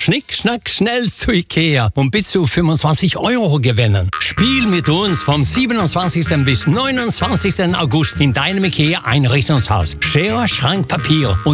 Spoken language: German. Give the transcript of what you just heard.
Schnick, schnack, schnell zu Ikea und bis zu 25 € gewinnen. Spiel mit uns vom 27. bis 29. August in deinem Ikea Einrichtungshaus. Schere, Schrank, Papier und